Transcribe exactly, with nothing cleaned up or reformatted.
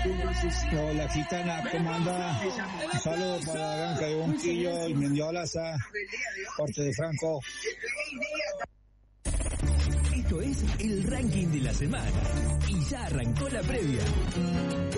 Hola, gitana, ¿cómo anda? Un saludo para la Granja de Bonquillo y Mendiolaza, parte de Franco. Esto es el ranking de la semana y ya arrancó la previa.